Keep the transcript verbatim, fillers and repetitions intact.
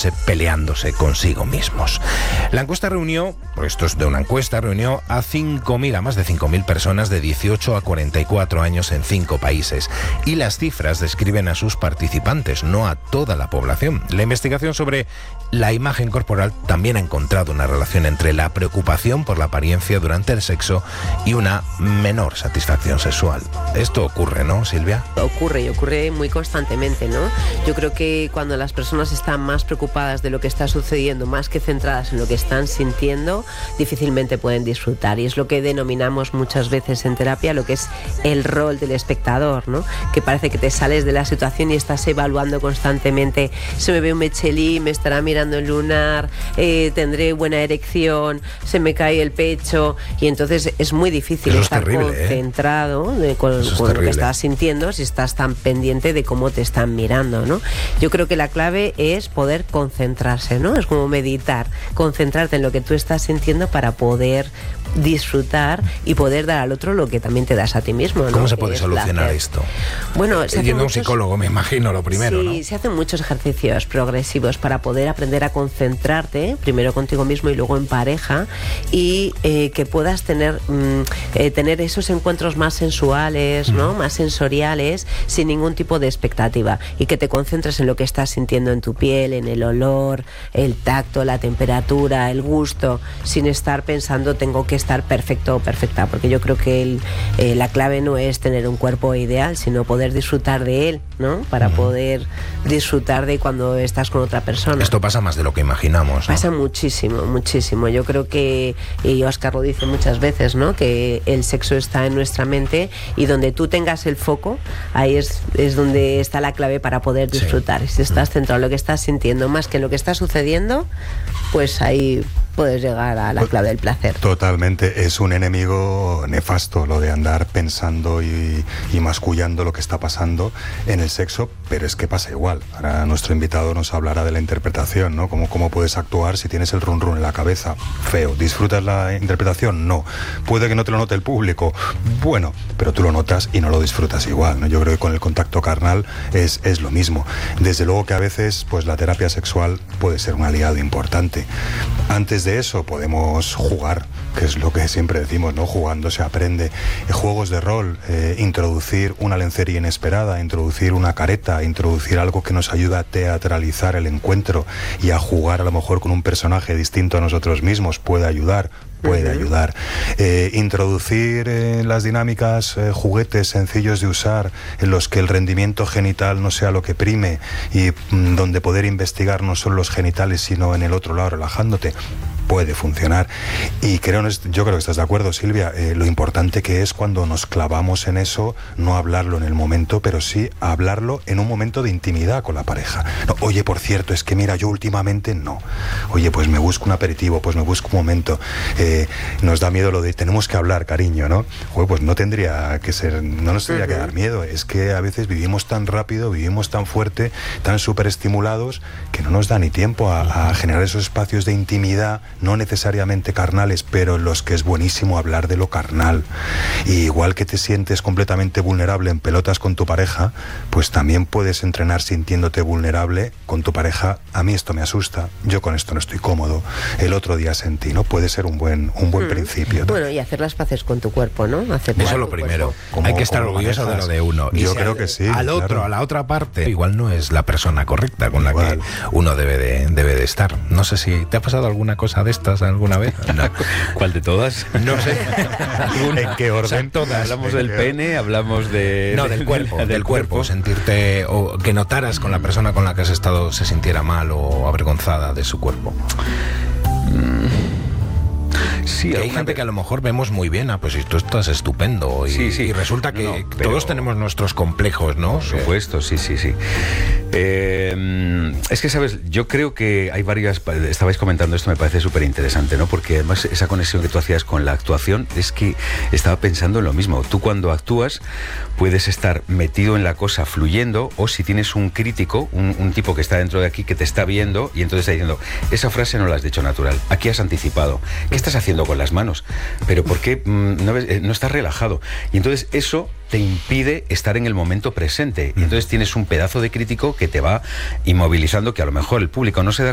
noche peleándose consigo mismos. La encuesta reunió, por esto es de una encuesta, reunió a cinco mil, a más de cinco mil personas de dieciocho a cuarenta y cuatro años en cinco países. Y las cifras describen a sus participantes, no a toda la población. La investigación sobre la imagen corporal también ha encontrado una relación entre la preocupación por la apariencia durante el sexo y una menor satisfacción sexual. Esto ocurre, ¿no, Silvia? Ocurre y ocurre muy constantemente, ¿no? Yo creo que cuando las personas están más preocupadas de lo que está sucediendo, más que centradas en lo que están sintiendo, difícilmente pueden disfrutar. Y es lo que denominamos muchas veces en terapia lo que es el rol del espectador, ¿no? Que parece que te sales de la situación y estás evaluando constantemente: se me ve un mechelí, me estará mirando el lunar, eh, tendré buena erección, se me cae el pecho, y entonces es muy difícil Eso estar es terrible, concentrado ¿eh? de, con, con lo que estás sintiendo si estás tan pendiente de cómo te están mirando, ¿no? Yo creo que la clave es poder concentrarse, ¿no? Es como meditar, concentrarte en lo que tú estás sintiendo para poder disfrutar y poder dar al otro lo que también te das a ti mismo, ¿no? ¿Cómo se que puede solucionar placer. esto? Bueno, se yendo a un muchos... psicólogo, me imagino, lo primero, sí, ¿no? se hacen muchos ejercicios progresivos para poder aprender a concentrarte, primero contigo mismo y luego en pareja, y eh, que puedas tener mm, eh, tener esos encuentros más sensuales, ¿no? Mm. Más sensoriales, sin ningún tipo de expectativa, y que te concentres en lo que estás sintiendo en tu piel, en el olor, el tacto, la temperatura, el gusto, sin estar pensando tengo que estar perfecto o perfecta, porque yo creo que el, eh, la clave no es tener un cuerpo ideal, sino poder disfrutar de él, ¿no? Para uh-huh. poder disfrutar de cuando estás con otra persona. Esto pasa más de lo que imaginamos, ¿no? Pasa muchísimo, muchísimo. Yo creo que, y Oscar lo dice muchas veces, ¿no? Que el sexo está en nuestra mente, y donde tú tengas el foco, ahí es, es donde está la clave para poder disfrutar. Sí. Si estás centrado en lo que estás sintiendo más que en lo que está sucediendo, pues ahí puedes llegar a la clave del placer. Totalmente, es un enemigo nefasto lo de andar pensando y, y mascullando lo que está pasando en el sexo, pero es que pasa igual. Ahora nuestro invitado nos hablará de la interpretación, ¿no? Cómo, cómo puedes actuar si tienes el run run en la cabeza. Feo. ¿Disfrutas la interpretación? No. Puede que no te lo note el público. Bueno, pero tú lo notas y no lo disfrutas igual, ¿no? Yo creo que con el contacto carnal es, es lo mismo. Desde luego que a veces pues la terapia sexual puede ser un aliado importante. Antes de eso podemos jugar, que es lo que siempre decimos, ¿no? Jugando se aprende. Eh, juegos de rol, eh, introducir una lencería inesperada, introducir una careta, introducir algo que nos ayuda a teatralizar el encuentro y a jugar a lo mejor con un personaje distinto a nosotros mismos puede ayudar. Puede ayudar. Eh, introducir en las dinámicas eh, juguetes sencillos de usar, en los que el rendimiento genital no sea lo que prime, y mm, donde poder investigar no solo los genitales, sino en el otro lado, relajándote. Puede funcionar. Y creo, yo creo que estás de acuerdo, Silvia, eh, lo importante que es cuando nos clavamos en eso, no hablarlo en el momento, pero sí hablarlo en un momento de intimidad con la pareja. No, oye, por cierto, es que mira, yo últimamente no. Oye, pues me busco un aperitivo, pues me busco un momento. Eh, nos da miedo lo de tenemos que hablar, cariño, ¿no? Oye, pues no tendría que ser, no nos tendría uh-huh. que dar miedo. Es que a veces vivimos tan rápido, vivimos tan fuerte, tan superestimulados, que no nos da ni tiempo a, a generar esos espacios de intimidad, no necesariamente carnales, pero en los que es buenísimo hablar de lo carnal. Y igual que te sientes completamente vulnerable en pelotas con tu pareja, pues también puedes entrenar sintiéndote vulnerable con tu pareja. A mí esto me asusta, yo con esto no estoy cómodo, el otro día sentí, ¿no? Puede ser un buen, un buen mm. principio. Bueno, y hacer las paces con tu cuerpo, ¿no? Aceptar Eso es lo primero. Como, Hay que estar orgulloso de lo de uno. Y yo si creo al, que sí. Al otro, claro. a la otra parte, igual no es la persona correcta con igual. la que uno debe de, debe de estar. No sé si te ha pasado alguna cosa de estas alguna vez. No. ¿Cuál de todas? No sé. ¿En qué orden? O sea, todas. Hablamos del pene, hablamos de... No, del cuerpo. del, del cuerpo. cuerpo. Sentirte, o que notaras con la persona con la que has estado se sintiera mal o avergonzada de su cuerpo. Mm. Sí, hay gente que a lo mejor vemos muy bien, ah, pues tú estás estupendo, y, sí, sí. y resulta que no, pero... todos tenemos nuestros complejos, ¿no? Por supuesto, sí, sí, sí. Eh, es que, ¿sabes? Yo creo que hay varias... Estabais comentando esto, me parece súper interesante, ¿no? Porque además esa conexión que tú hacías con la actuación, es que estaba pensando en lo mismo. Tú cuando actúas puedes estar metido en la cosa fluyendo, o si tienes un crítico, un, un tipo que está dentro de aquí que te está viendo y entonces está diciendo, esa frase no la has dicho natural, aquí has anticipado, ¿qué estás haciendo con las manos? ¿Pero por qué mm, no, ves, no estás relajado? Y entonces eso te impide estar en el momento presente, y entonces tienes un pedazo de crítico que te va inmovilizando, que a lo mejor el público no se da